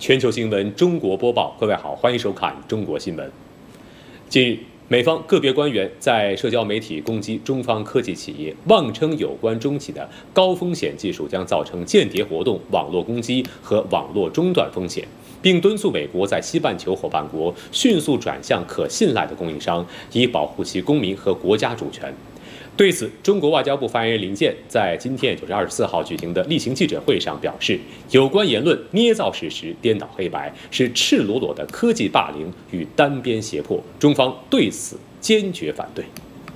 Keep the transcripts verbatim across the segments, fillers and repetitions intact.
全球新闻中国播报，各位好，欢迎收看中国新闻。近日，美方个别官员在社交媒体攻击中方科技企业，妄称有关中企的高风险技术将造成间谍活动、网络攻击和网络中断风险，并敦促美国在西半球伙伴国迅速转向可信赖的供应商，以保护其公民和国家主权。对此，中国外交部发言人林健在今天，也就是二十四号举行的例行记者会上表示，有关言论捏造事实、颠倒黑白，是赤裸裸的科技霸凌与单边胁迫，中方对此坚决反对。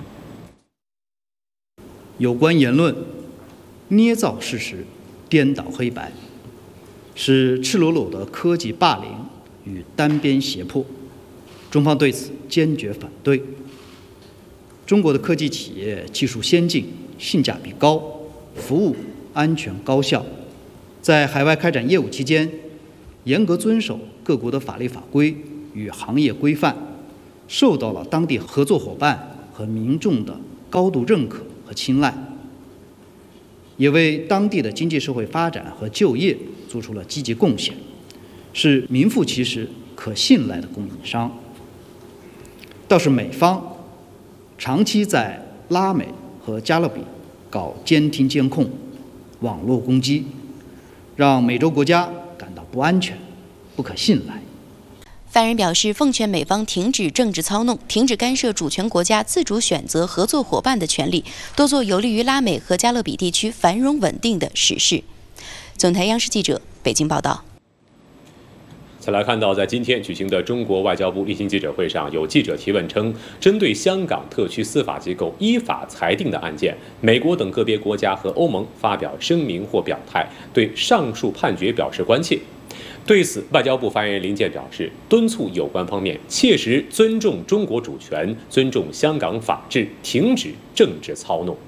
有关言论捏造事实、颠倒黑白，是赤裸裸的科技霸凌与单边胁迫，中方对此坚决反对。中国的科技企业技术先进、性价比高、服务安全高效，在海外开展业务期间，严格遵守各国的法律法规与行业规范，受到了当地合作伙伴和民众的高度认可和青睐，也为当地的经济社会发展和就业做出了积极贡献，是名副其实可信赖的供应商。倒是美方长期在拉美和加勒比搞监听监控、网络攻击，让美洲国家感到不安全、不可信赖。 发言人表示，奉劝美方停止政治操弄，停止干涉主权国家自主选择合作伙伴的权利，多做有利于拉美和加勒比地区繁荣稳定的实事。总台央视记者北京报道。 再来看到，在今天举行的中国外交部例行记者会上，有记者提问称，针对香港特区司法机构依法裁定的案件，美国等个别国家和欧盟发表声明或表态，对上述判决表示关切。对此，外交部发言人林健表示，敦促有关方面切实尊重中国主权，尊重香港法治，停止政治操弄。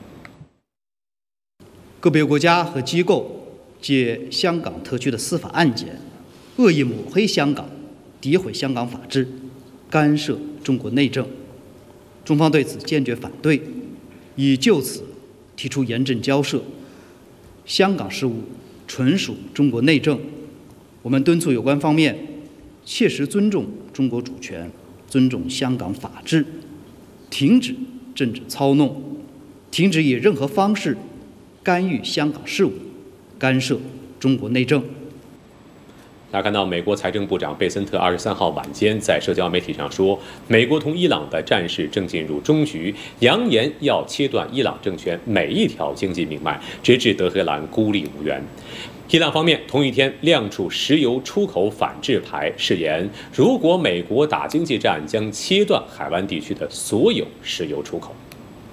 个别国家和机构借香港特区的司法案件恶意抹黑香港，诋毁香港法治，干涉中国内政，中方对此坚决反对，已就此提出严正交涉。香港事务纯属中国内政，我们敦促有关方面切实尊重中国主权，尊重香港法治，停止政治操弄，停止以任何方式干预香港事务，干涉中国内政。 来看到，美国财政部长贝森特二十三号晚间在社交媒体上说，美国同伊朗的战事正进入终局，扬言要切断伊朗政权每一条经济命脉，直至德黑兰孤立无援。伊朗方面同一天亮出石油出口反制牌，誓言如果美国打经济战，将切断海湾地区的所有石油出口。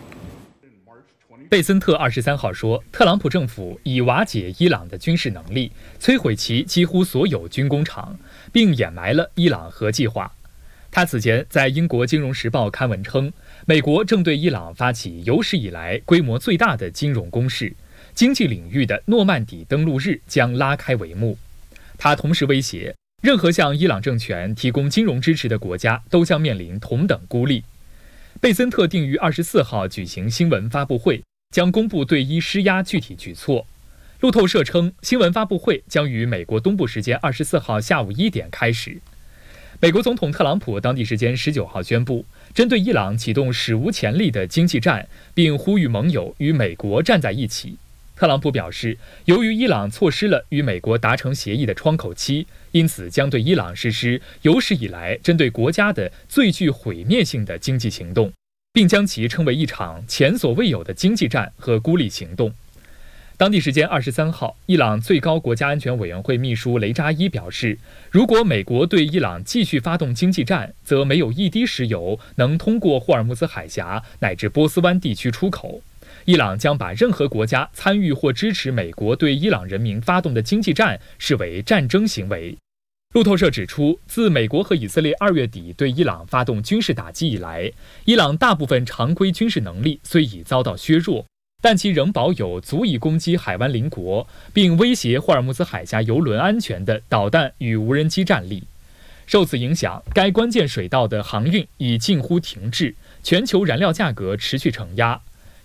贝森特二十三号说，特朗普政府已瓦解伊朗的军事能力，摧毁其几乎所有军工厂，并掩埋了伊朗核计划。他此前在英国《金融时报》刊文称，美国正对伊朗发起有史以来规模最大的金融攻势，经济领域的诺曼底登陆日将拉开帷幕。他同时威胁，任何向伊朗政权提供金融支持的国家都将面临同等孤立。贝森特定于二十四号举行新闻发布会，将公布对伊施压具体举措。路透社称，新闻发布会将于美国东部时间二十四号下午一点开始。美国总统特朗普当地时间十九号宣布，针对伊朗启动史无前例的经济战，并呼吁盟友与美国站在一起。特朗普表示，由于伊朗错失了与美国达成协议的窗口期，因此将对伊朗实施有史以来针对国家的最具毁灭性的经济行动，并将其称为一场前所未有的经济战和孤立行动。当地时间二十三号，伊朗最高国家安全委员会秘书雷扎伊表示，如果美国对伊朗继续发动经济战，则没有一滴石油能通过霍尔木兹海峡乃至波斯湾地区出口。伊朗将把任何国家参与或支持美国对伊朗人民发动的经济战视为战争行为。路透社指出，自美国和以色列二月底对伊朗发动军事打击以来，伊朗大部分常规军事能力虽已遭到削弱，但其仍保有足以攻击海湾邻国并威胁霍尔木兹海峡油轮安全的导弹与无人机战力。受此影响，该关键水道的航运已近乎停滞，全球燃料价格持续承压。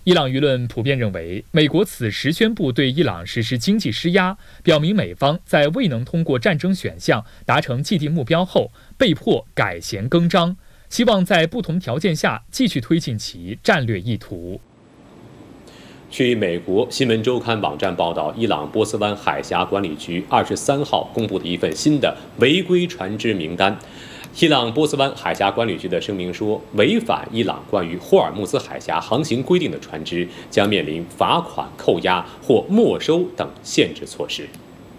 伊朗舆论普遍认为，美国此时宣布对伊朗实施经济施压，表明美方在未能通过战争选项达成既定目标后，被迫改弦更张，希望在不同条件下继续推进其战略意图。 据美国新闻周刊网站报道，伊朗波斯湾海峡管理局二十三号公布的一份新的违规船只名单。伊朗波斯湾海峡管理局的声明说，违反伊朗关于霍尔木兹海峡航行规定的船只将面临罚款、扣押或没收等限制措施。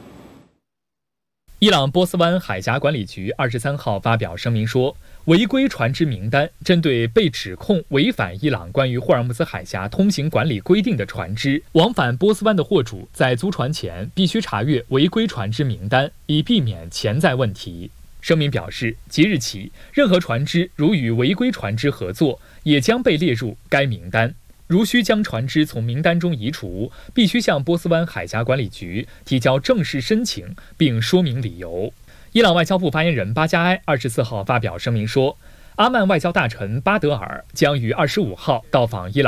伊朗波斯湾海峡管理局二十三号发表声明说，违规船只名单针对被指控违反伊朗关于霍尔木兹海峡通行管理规定的船只，往返波斯湾的货主在租船前必须查阅违规船只名单，以避免潜在问题。声明表示，即日起，任何船只如与违规船只合作，也将被列入该名单。如需将船只从名单中移除，必须向波斯湾海峡管理局提交正式申请，并说明理由。伊朗外交部发言人巴加埃二十四号发表声明说，阿曼外交大臣巴德尔将于二十五号到访伊朗。